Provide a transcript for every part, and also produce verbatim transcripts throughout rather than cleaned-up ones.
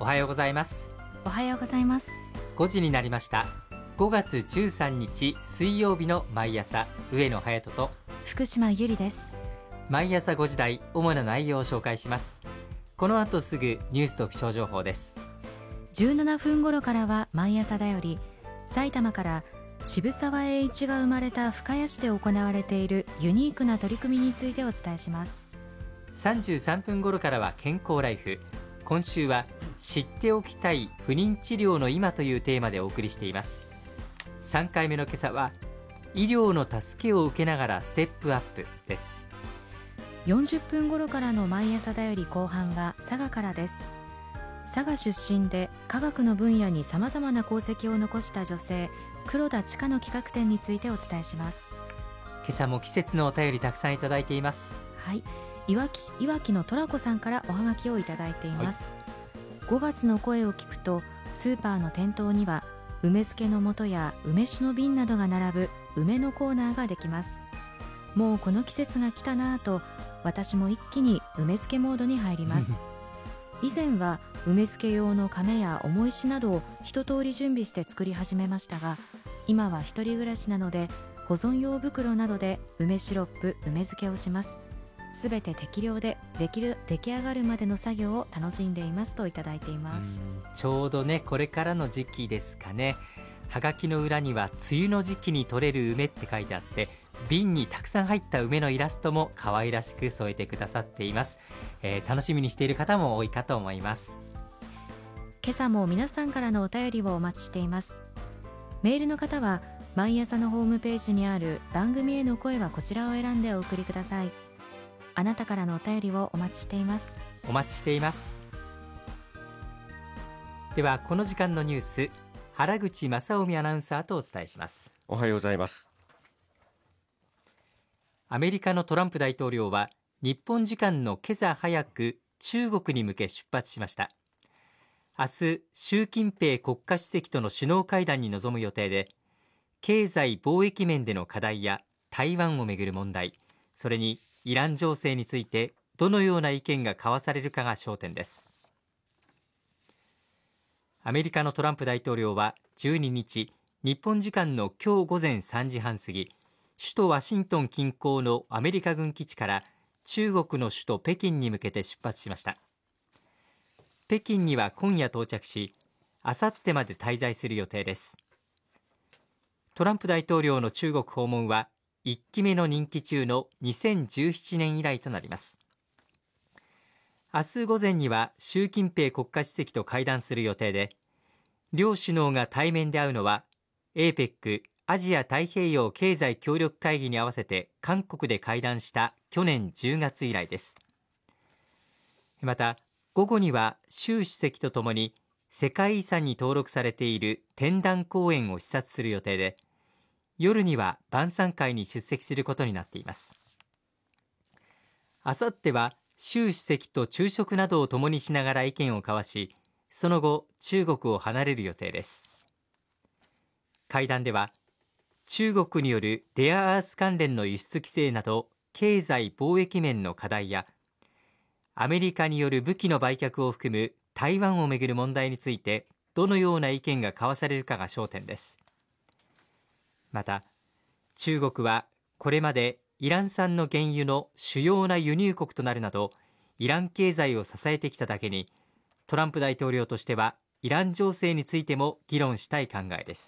おはようございます。 おはようございます。 ごじになりました。ごがつじゅうさんにち水曜日の毎朝、上野隼人と福島ゆりです。 毎朝ごじ台、主な内容を紹介します。この後すぐニュースと気象情報です。 じゅうななふん頃からは毎朝だより、埼玉から渋沢栄一が生まれた深谷市で行われているユニークな取り組みについてお伝えします。 さんじゅうさんぷん頃からは健康ライフ。今週は知っておきたい不妊治療の今というテーマでお送りしています。さんかいめの今朝は医療の助けを受けながらステップアップです。 よんじゅっぷん頃からの毎朝だより後半は佐賀からです。佐賀出身で科学の分野にさまざまな功績を残した女性、黒田千佳の企画展についてお伝えします。 今朝も季節のお便りたくさんいただいています。 はい、いわき市いわきのトラコさんからおはがきをいただいています。はい、ごがつの声を聞くと、スーパーの店頭には梅漬けの素や梅酒の瓶などが並ぶ梅のコーナーができます。もうこの季節が来たなぁと、私も一気に梅漬けモードに入ります以前は梅漬け用の亀や重石などを一通り準備して作り始めましたが、今は一人暮らしなので保存用袋などで梅シロップ、梅漬けをします。すべて適量でできる出来上がるまでの作業を楽しんでいますといただいています。 ちょうどね、これからの時期ですかね。はがきの裏には梅雨の時期に採れる梅って書いてあって、瓶にたくさん入った梅のイラストも可愛らしく添えてくださっています。えー、楽しみにしている方も多いかと思います。 今朝も皆さんからのお便りをお待ちしています。メールの方は毎朝のホームページにある番組への声はこちらを選んでお送りください。あなたからのお便りをお待ちしています。 お待ちしています。ではこの時間のニュース、原口正臣アナウンサーとお伝えします。 おはようございます。 アメリカのトランプ大統領は日本時間の今朝早く中国に向け出発しました。明日、習近平国家主席との首脳会談に臨む予定で、経済貿易面での課題や台湾をめぐる問題、それにイラン情勢についてどのような意見が交わされるかが焦点です。アメリカのトランプ大統領はじゅうににち、日本時間の今日午前さんじはん過ぎ、首都ワシントン近郊のアメリカ軍基地から中国の首都北京に向けて出発しました。北京には今夜到着し、あさってまで滞在する予定です。トランプ大統領の中国訪問はいっきめの任期中のにせんじゅうななねん以来となります。明日午前には習近平国家主席と会談する予定で、両首脳が対面で会うのは エーペック アジア太平洋経済協力会議に合わせて韓国で会談した去年じゅうがつ以来です。また午後には習主席とともに世界遺産に登録されている天壇公園を視察する予定で、夜には晩餐会に出席することになっています。あさっては習主席と昼食などを共にしながら意見を交わし、その後中国を離れる予定です。会談では中国によるレアアース関連の輸出規制など経済貿易面の課題や、アメリカによる武器の売却を含む台湾をめぐる問題についてどのような意見が交わされるかが焦点です。また中国はこれまでイラン産の原油の主要な輸入国となるなどイラン経済を支えてきただけに、トランプ大統領としてはイラン情勢についても議論したい考えです。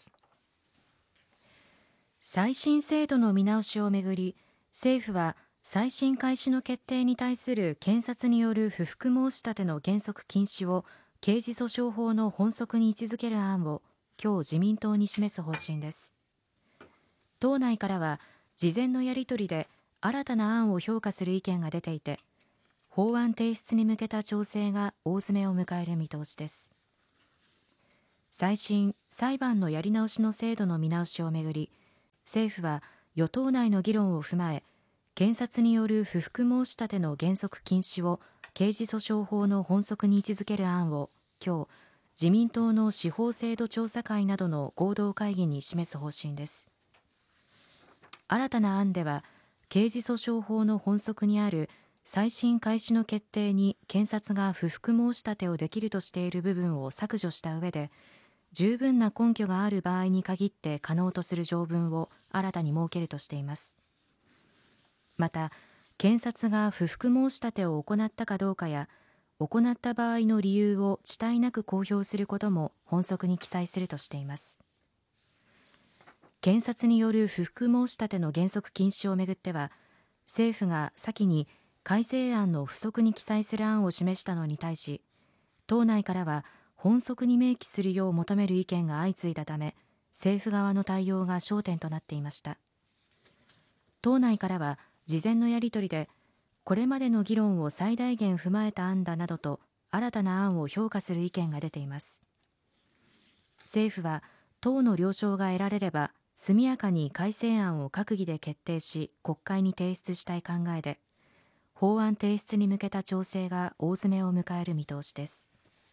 再審制度の見直しをめぐり、政府は再審開始の決定に対する検察による不服申し立ての原則禁止を刑事訴訟法の本則に位置づける案を今日自民党に示す方針です。党内からは事前のやり取りで新たな案を評価する意見が出ていて、法案提出に向けた調整が大詰めを迎える見通しです。再審・裁判のやり直しの制度の見直しをめぐり、政府は与党内の議論を踏まえ、検察による不服申し立ての原則禁止を刑事訴訟法の本則に位置づける案を今日、自民党の司法制度調査会などの合同会議に示す方針です。新たな案では、刑事訴訟法の本則にある再審開始の決定に検察が不服申し立てをできるとしている部分を削除した上で、十分な根拠がある場合に限って可能とする条文を新たに設けるとしています。また、検察が不服申し立てを行ったかどうかや、行った場合の理由を遅滞なく公表することも本則に記載するとしています。検察による不服申し立ての原則禁止をめぐっては、政府が先に改正案の付則に記載する案を示したのに対し、党内からは本則に明記するよう求める意見が相次いだため、政府側の対応が焦点となっていました。党内からは事前のやり取りで、これまでの議論を最大限踏まえた案だなどと新たな案を評価する意見が出ています。政府は党の了承が得られれば速やかに改正案を閣議で決定し国会に提出したい考えで、法案提出に向けた調整が大詰めを迎える見通しです。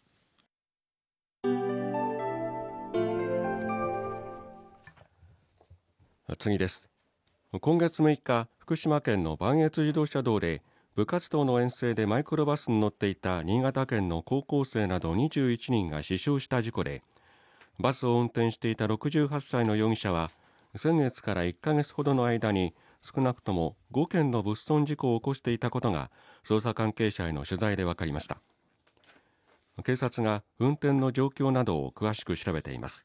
次です。今月むいか、福島県の磐越自動車道で部活動の遠征でマイクロバスに乗っていた新潟県の高校生などにじゅういちにんが死傷した事故で、バスを運転していたろくじゅうはっさいの容疑者は先月からいっかげつほどの間に少なくともごけんの物損事故を起こしていたことが捜査関係者への取材で分かりました。警察が運転の状況などを詳しく調べています。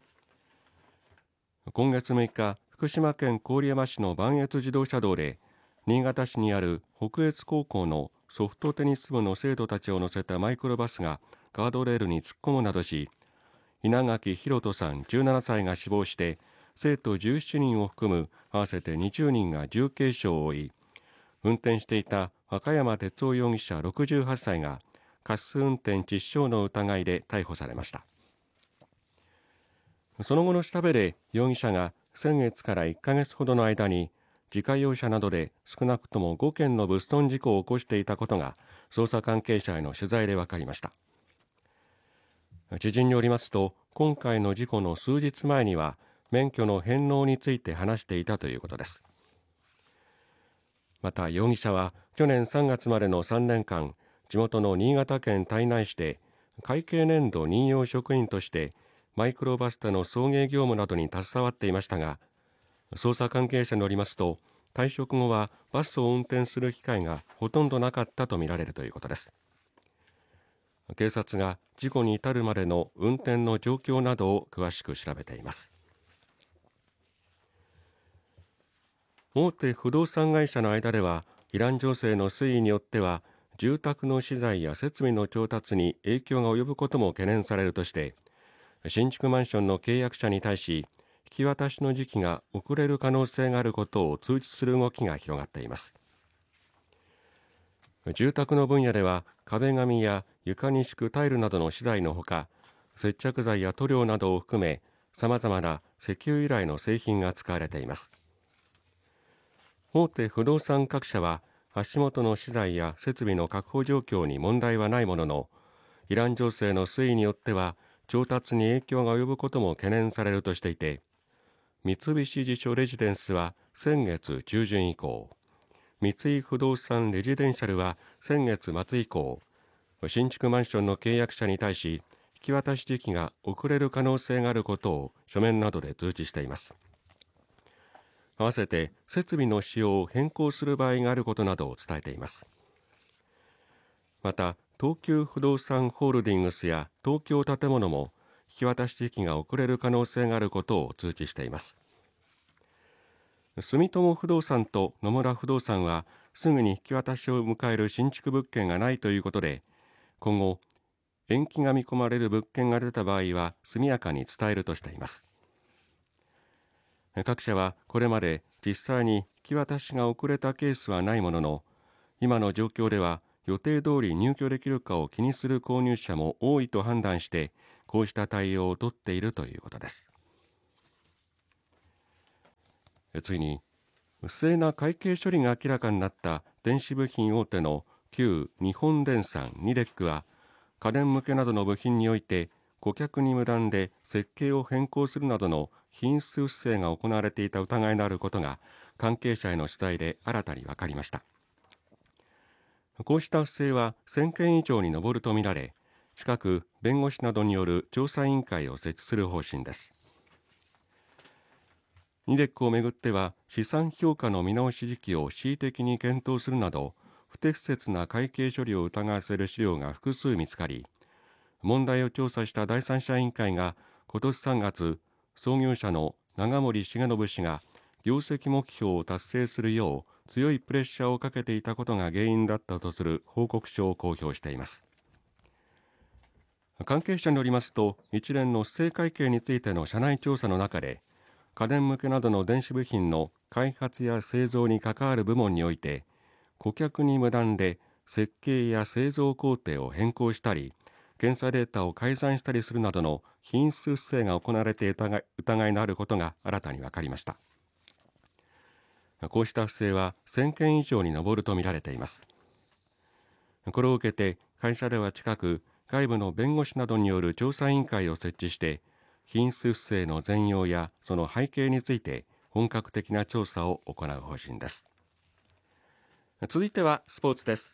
今月むいか、福島県郡山市の磐越自動車道で新潟市にある北越高校のソフトテニス部の生徒たちを乗せたマイクロバスがガードレールに突っ込むなどし、稲垣大翔さんじゅうななさいが死亡して、生徒じゅうななにんを含む合わせてにじゅうにんが重軽傷を負い、運転していた若山哲夫容疑者ろくじゅうはっさいが過失運転致死傷の疑いで逮捕されました。その後の調べで容疑者が先月からいっかげつほどの間に自家用車などで少なくともごけんの物損事故を起こしていたことが捜査関係者への取材で分かりました。知人によりますと、今回の事故の数日前には免許の返納について話していたということです。また容疑者は去年さんがつまでのさんねんかん、地元の新潟県胎内市で会計年度任用職員としてマイクロバスでの送迎業務などに携わっていましたが、捜査関係者によりますと、退職後はバスを運転する機会がほとんどなかったとみられるということです。警察が事故に至るまでの運転の状況などを詳しく調べています。大手不動産会社の間では、イラン情勢の推移によっては住宅の資材や設備の調達に影響が及ぶことも懸念されるとして、新築マンションの契約者に対し引き渡しの時期が遅れる可能性があることを通知する動きが広がっています。住宅の分野では壁紙や床に敷くタイルなどの資材のほか、接着剤や塗料などを含めさまざまな石油由来の製品が使われています。大手不動産各社は足元の資材や設備の確保状況に問題はないものの、イラン情勢の推移によっては調達に影響が及ぶことも懸念されるとしていて、三菱地所レジデンスは先月中旬以降、三井不動産レジデンシャルは先月末以降、新築マンションの契約者に対し引き渡し時期が遅れる可能性があることを書面などで通知しています。合わせて設備の使用を変更する場合があることなどを伝えています。また東急不動産ホールディングスや東京建物も引き渡し時期が遅れる可能性があることを通知しています。住友不動産と野村不動産はすぐに引き渡しを迎える新築物件がないということで、今後延期が見込まれる物件が出た場合は速やかに伝えるとしています。各社はこれまで実際に引き渡しが遅れたケースはないものの、今の状況では予定通り入居できるかを気にする購入者も多いと判断して、こうした対応を取っているということです。次に、不正な会計処理が明らかになった電子部品大手の旧日本電産ニデックは、家電向けなどの部品において顧客に無断で設計を変更するなどの品質不正が行われていた疑いのあることが関係者への取材で新たに分かりました。 こうした不正はせんけん以上に上るとみられ、近く弁護士などによる調査委員会を設置する方針です。ニデックをめぐっては、資産評価の見直し時期を恣意的に検討するなど、不適切な会計処理を疑わせる資料が複数見つかり、問題を調査した第三者委員会が今年さんがつ、創業者の長森重信氏が業績目標を達成するよう強いプレッシャーをかけていたことが原因だったとする報告書を公表しています。関係者によりますと、一連の不正会計についての社内調査の中で、家電向けなどの電子部品の開発や製造に関わる部門において、顧客に無断で設計や製造工程を変更したり、検査データを改ざんしたりするなどの品質不正が行われていた疑いのあることが新たに分かりました。こうした不正はせんけん以上に上るとみられています。これを受けて会社では近く、外部の弁護士などによる調査委員会を設置して、品質不正の全容やその背景について本格的な調査を行う方針です。続いてはスポーツです。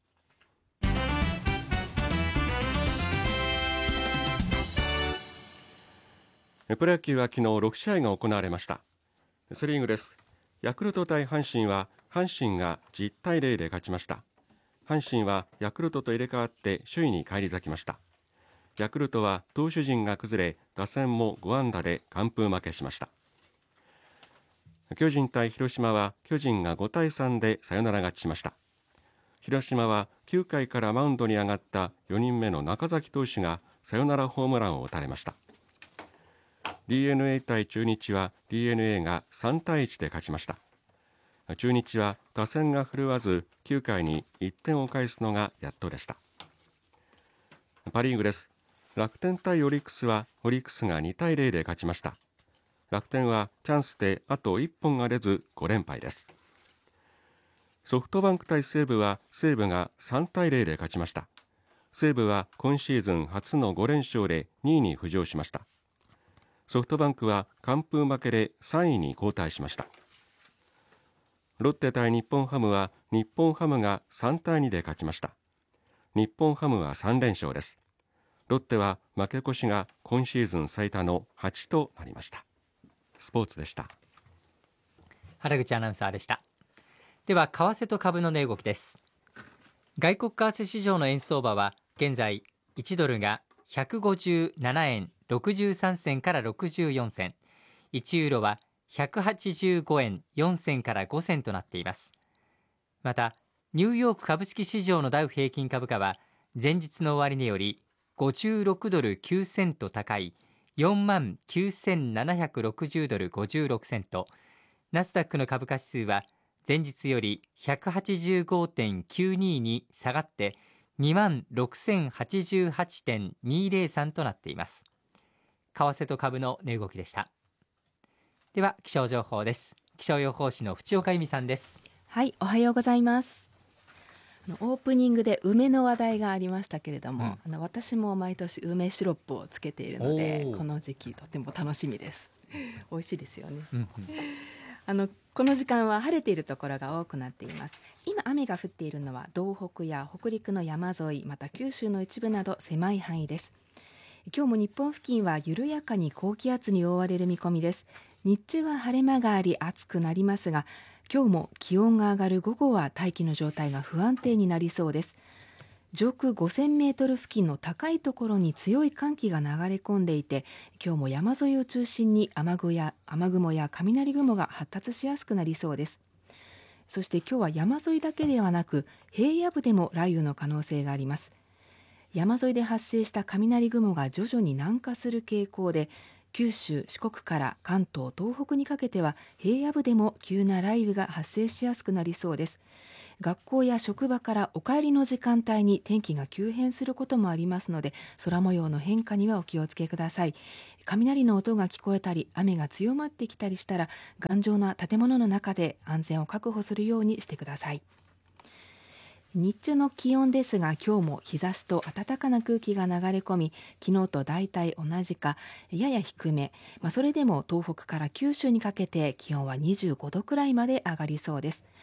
プロ野球は昨日ろくしあいが行われました。セリーグです。ヤクルト対阪神は阪神がじゅうたいゼロで勝ちました。阪神はヤクルトと入れ替わって首位に返り咲きました。ヤクルトは投手陣が崩れ、打線もごあんだで完封負けしました。巨人対広島は巨人がごたいさんでサヨナラ勝ちしました。広島はきゅうかいからマウンドに上がったよにんめの中崎投手がサヨナラホームランを打たれました。 ディーエヌエー 対中日は ディーエヌエー がさんたいいちで勝ちました。中日は打線が振るわずきゅうかいにいってんを返すのがやっとでした。パリーグです。楽天対オリックスはオリックスがにたいゼロで勝ちました。楽天はチャンスであといっぽんが出ずごれんぱいです。ソフトバンク対西武は西武がさんたいゼロで勝ちました。西武は今シーズン初のごれんしょうでにいに浮上しました。ソフトバンクは完封負けでさんいに後退しました。ロッテ対日本ハムは日本ハムがさんたいにで勝ちました。日本ハムはさんれんしょうです。ロッテは負け越しが今シーズン最多のはちとなりました。スポーツでした。 原口アナウンサーでした。では為替と株の値動きです。外国為替市場の円相場は現在いちドルがひゃくごじゅうななえんろくじゅうさんせんからろくじゅうよんせん、いちユーロはひゃくはちじゅうごえんよんせんからごせんとなっています。またニューヨーク株式市場のダウ平均株価は前日の終値よりごじゅうろくドルきゅうセント高い よんまんきゅうせんななひゃくろくじゅうドルごじゅうろくセント、ナスダックの株価指数は前日より ひゃくはちじゅうごてんきゅうに に下がって にまんろくせんはちじゅうはちてんにゼロさん となっています。為替と株の値動きでした。では気象情報です。気象予報士の淵岡由美さんです。 はい、おはようございます。あのオープニングで梅の話題がありましたけれども、うん、あの私も毎年梅シロップをつけているので、この時期とても楽しみです。美味しいですよね。うんうん、あのこの時間は晴れているところが多くなっています。今雨が降っているのは道北や北陸の山沿い、また九州の一部など狭い範囲です。今日も日本付近は緩やかに高気圧に覆われる見込みです。日中は晴れ間があり暑くなりますが、今日も気温が上がる午後は大気の状態が不安定になりそうです。上空ごせんメートル付近の高いところに強い寒気が流れ込んでいて、今日も山沿いを中心に雨雲や雨雲や雷雲が発達しやすくなりそうです。そして今日は山沿いだけではなく平野部でも雷雨の可能性があります。山沿いで発生した雷雲が徐々に南下する傾向で、九州、四国から関東、東北にかけては平野部でも急な雷雨が発生しやすくなりそうです。学校や職場からお帰りの時間帯に天気が急変することもありますので、空模様の変化にはお気をつけください。雷の音が聞こえたり雨が強まってきたりしたら、頑丈な建物の中で安全を確保するようにしてください。日中の気温ですが、今日も日差しと暖かな空気が流れ込み、昨日と大体同じかやや低め、まあ、それでも東北から九州にかけて気温はにじゅうごどくらいまで上がりそうです。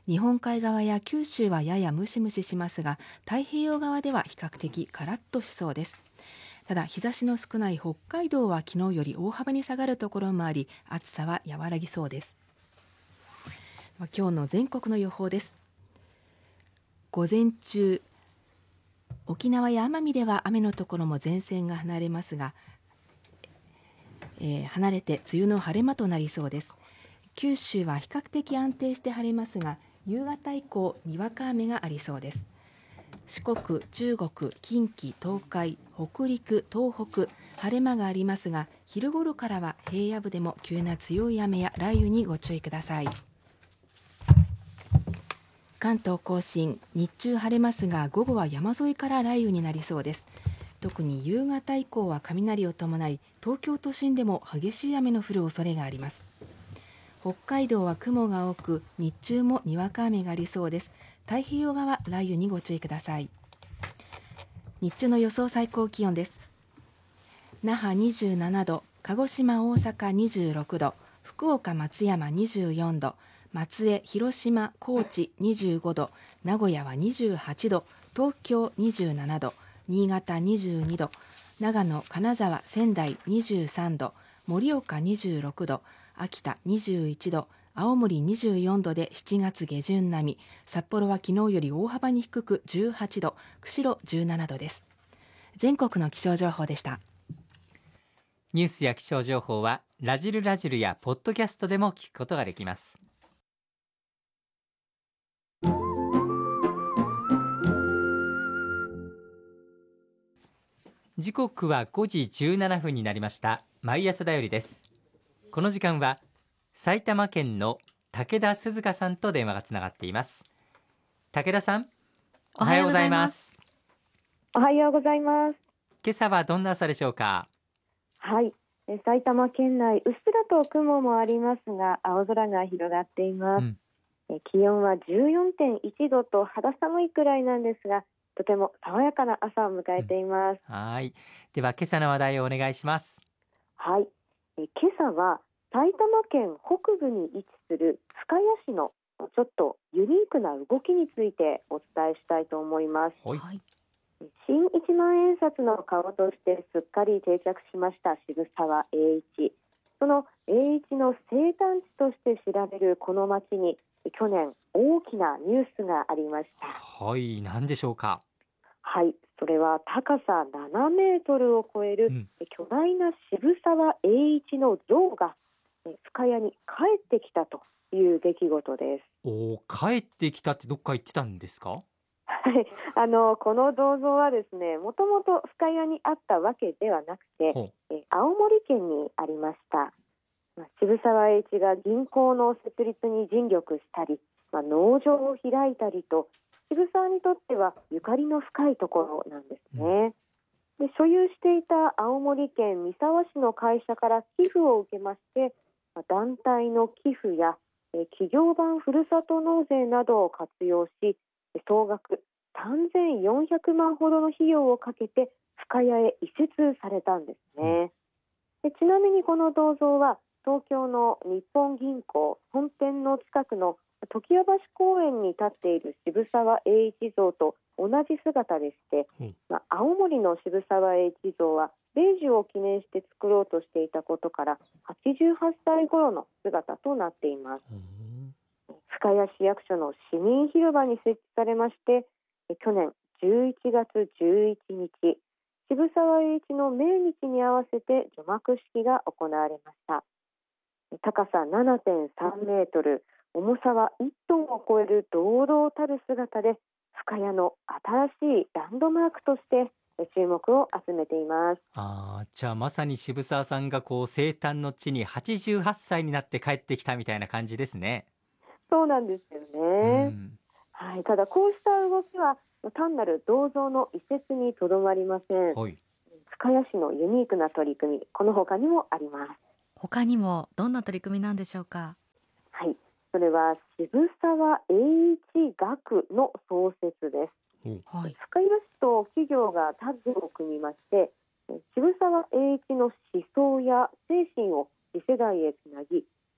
日本海側や九州はややムシムシしますが、太平洋側では比較的カラッとしそうです。ただ日差しの少ない北海道は昨日より大幅に下がるところもあり、暑さは和らぎそうです。今日の全国の予報です。午前中、沖縄や奄美では雨のところも前線が離れますが、えー、離れて梅雨の晴れ間となりそうです。九州は比較的安定して晴れますが、夕方以降にわか雨がありそうです。四国、中国、近畿、東海、北陸、東北、晴れ間がありますが、昼頃からは平野部でも急な強い雨や雷雨にご注意ください。関東甲信、日中晴れますが、午後は山沿いから雷雨になりそうです。特に夕方以降は雷を伴い、東京都心でも激しい雨の降る恐れがあります。北海道は雲が多く、日中もにわか雨がありそうです。太平洋側、雷雨にご注意ください。日中の予想最高気温です。那覇にじゅうななど、鹿児島、大阪にじゅうろくど、福岡、松山にじゅうよんど、松江、広島、高知にじゅうごど、名古屋はにじゅうはちど、東京にじゅうななど、新潟にじゅうにど、長野、金沢、仙台にじゅうさんど、盛岡にじゅうろくど、秋田にじゅういちど、青森にじゅうよんどでしちがつ下旬並み、札幌は昨日より大幅に低くじゅうはちど、釧路じゅうななどです。全国の気象情報でした。 ニュースや気象情報はラジルラジルやポッドキャストでも聞くことができます。時刻はごじじゅうななふんになりました。毎朝だよりです。この時間は埼玉県の武田鈴香さんと電話がつながっています。武田さん、おはようございます。 おはようございます。 今朝はどんな朝でしょうか？ はい、え埼玉県内うっすらと雲もありますが、青空が広がっています。うん、え気温は じゅうよんてんいちどと肌寒いくらいなんですが、とても爽やかな朝を迎えています。 うん、はい。では今朝の話題をお願いします。 はい、え今朝は埼玉県北部に位置する深谷市のちょっとユニークな動きについてお伝えしたいと思います。はい、新いちまん円札の顔としてすっかり定着しました渋沢栄一。その栄一の生誕地として知られるこの町に去年大きなニュースがありました。 はい、何でしょうか？ はい、それは高さななメートルを超える、うん、巨大な渋沢栄一の像が深谷に帰ってきたという出来事です。 お、帰ってきたってどっか行ってたんですか？ はい、あのこの銅像はですね、もともと深谷にあったわけではなくて、え青森県にありました。まあ、渋沢栄一が銀行の設立に尽力したり、まあ、農場を開いたりと、渋沢にとってはゆかりの深いところなんですね。うん、で所有していた青森県三沢市の会社から寄付を受けまして、団体の寄付や企業版ふるさと納税などを活用し、総額さんぜんよんひゃくまんほどの費用をかけて深谷へ移設されたんですね。でちなみにこの銅像は東京の日本銀行本店の近くの常盤橋公園に立っている渋沢栄一像と同じ姿でして、うんまあ、青森の渋沢栄一像は米寿を記念して作ろうとしていたことからはちじゅうはっさい頃の姿となっています。うん、深谷市役所の市民広場に設置されまして、去年じゅういちがつじゅういちにち、渋沢栄一の命日に合わせて除幕式が行われました。高さ ななてんさんメートル、重さはいちトンを超える堂々たる姿で、深谷の新しいランドマークとして注目を集めています。 あじゃあまさに渋沢さんがこう生誕の地にはちじゅうはっさいになって帰ってきたみたいな感じですね。 そうなんですよね。はい、ただこうした動きは単なる銅像の移設にとどまりません。はい、深谷市のユニークな取り組み、この他にもあります。 他にもどんな取り組みなんでしょうか？ はい、それは渋沢栄一学の創設です。はい、深谷市と企業がタッグを組みまして、渋沢栄一の思想や精神を次世代へつなぎ、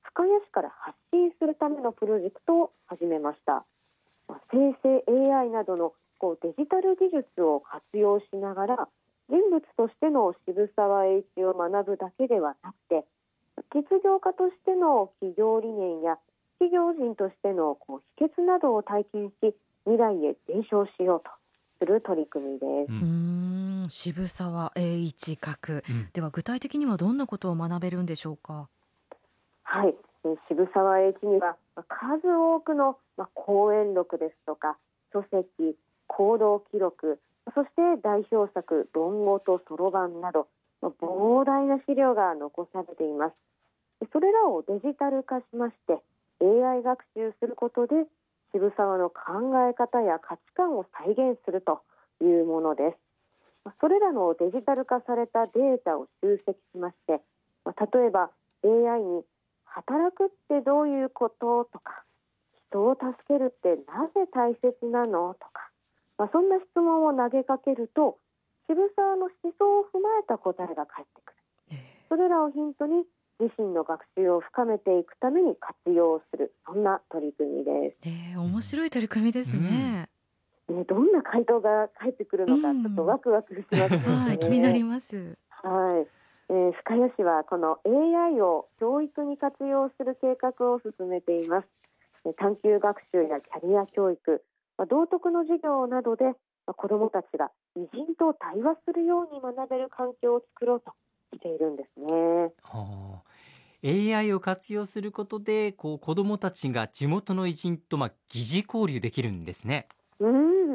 深谷市から発信するためのプロジェクトを始めました。生成 エーアイ などのこうデジタル技術を活用しながら人物としての渋沢栄一を学ぶだけではなくて、実業家としての企業理念や企業人としてのこう秘訣などを体験し、未来へ伝承しようとする取り組みです。 うーん、渋沢栄一学、うん、では具体的にはどんなことを学べるんでしょうか。 はい、渋沢栄一には数多くの講演録ですとか書籍、行動記録、そして代表作論語とそろばんなど膨大な資料が残されています。それらをデジタル化しまして エーアイ 学習することで渋沢の考え方や価値観を再現するというものです。それらのデジタル化されたデータを集積しまして、例えば エーアイ に働くってどういうこととか、人を助けるってなぜ大切なのとか、まあ、そんな質問を投げかけると渋沢の思想を踏まえた答えが返ってくる。それらをヒントに自身の学習を深めていくために活用する、そんな取り組みです。 えー、面白い取り組みですね。 うんね、どんな回答が返ってくるのか、ちょっとワクワクしますね。 はい、気になります。 はい、えー、深谷市はこの エーアイ を教育に活用する計画を進めています。探究学習やキャリア教育、道徳の授業などで子どもたちが偉人と対話するように学べる環境を作ろうとしているんですね。 はあ、エーアイ を活用することでこう子どもたちが地元の偉人とまあ疑似交流できるんですね。 うん、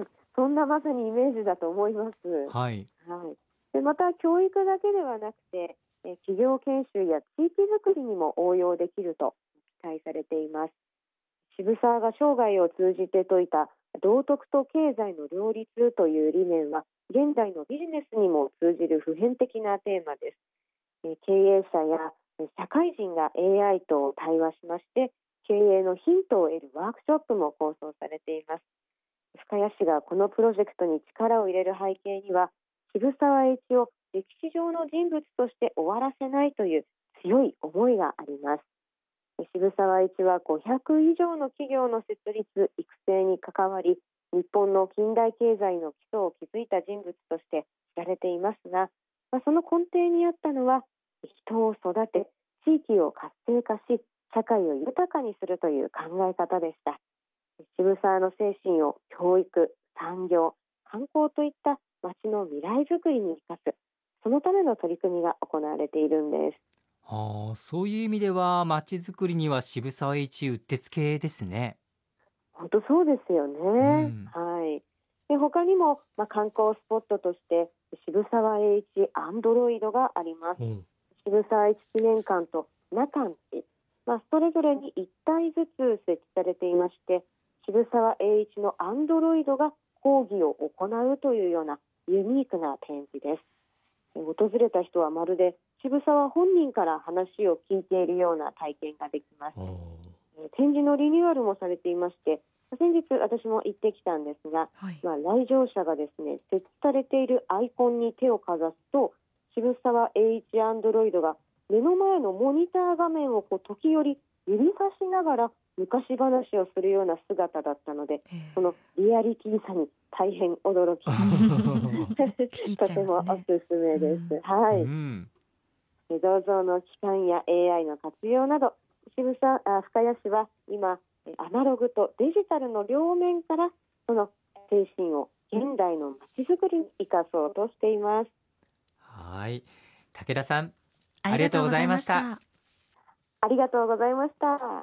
そんなまさにイメージだと思います。 はい、 はい、でまた教育だけではなくてえ企業研修や地域づくりにも応用できると期待されています。渋沢が生涯を通じて説いた道徳と経済の両立という理念は現代のビジネスにも通じる普遍的なテーマです。経営者や社会人が エーアイ と対話しまして経営のヒントを得るワークショップも構想されています。深谷市がこのプロジェクトに力を入れる背景には渋沢栄一を歴史上の人物として終わらせないという強い思いがあります。渋沢栄一はごひゃく以上の企業の設立・育成に関わり日本の近代経済の基礎を築いた人物として知られていますが、まあ、その根底にあったのは人を育て地域を活性化し社会を豊かにするという考え方でした。渋沢の精神を教育、産業、観光といった町の未来づくりに生かす、そのための取り組みが行われているんです。 はあ、そういう意味では町づくりには渋沢栄一うってつけですね。 本当そうですよね。うん、はい。で他にも、まあ、観光スポットとして渋沢栄一アンドロイドがあります。うん、渋沢栄一記念館と中館地、まあ、それぞれにいったいずつ設置されていまして渋沢栄一のアンドロイドが講義を行うというようなユニークな展示です。訪れた人はまるで渋沢本人から話を聞いているような体験ができます。展示のリニューアルもされていまして先日私も行ってきたんですが、はい、まあ、来場者がですね設置されているアイコンに手をかざすと渋沢栄一アンドロイドが目の前のモニター画面をこう時折指さしながら昔話をするような姿だったのでそのリアリティさに大変驚きとてもおすすめです。うん、はい、うん、銅像の機関や エーアイ の活用など渋沢あ深谷市は今アナログとデジタルの両面からその精神を現代の街づくりに生かそうとしています。 はい、武田さんありがとうございました。 ありがとうございました。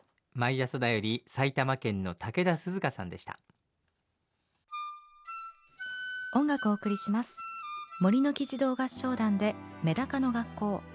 毎朝だより埼玉県の武田鈴香さんでした。 音楽をお送りします。森の木児童合唱団でメダカの学校。